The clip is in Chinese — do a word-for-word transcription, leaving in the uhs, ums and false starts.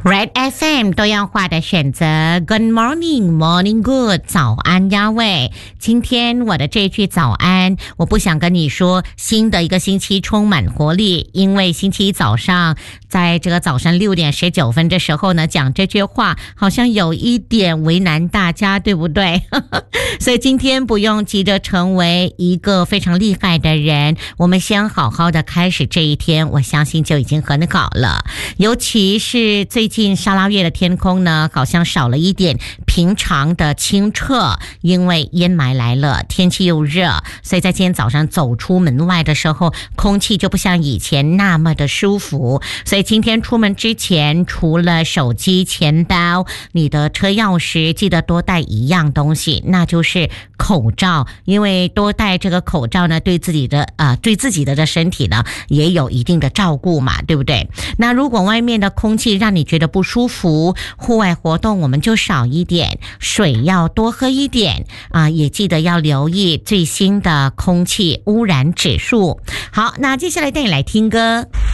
Red F M 多样化的选择 Good morning, morning good 早安呀喂，今天我的这句早安，我不想跟你说新的一个星期充满活力，因为星期一早上在这个早上六点十九分的时候呢，讲这句话好像有一点为难大家，对不对？所以今天不用急着成为一个非常厉害的人，我们先好好的开始这一天，我相信就已经很好了。尤其是最近沙拉越的天空呢，好像少了一点平常的清澈，因为烟霾来了，天气又热，所以在今天早上走出门外的时候，空气就不像以前那么的舒服。所以今天出门之前，除了手机、钱包、你的车钥匙，记得多带一样东西，那就是口罩，因为多戴这个口罩呢，对自己的呃对自己的的身体呢也有一定的照顾嘛，对不对？那如果外面的空气让你觉得不舒服，户外活动我们就少一点，水要多喝一点啊、呃，也记得要留意最新的空气污染指数。好，那接下来带你来听歌。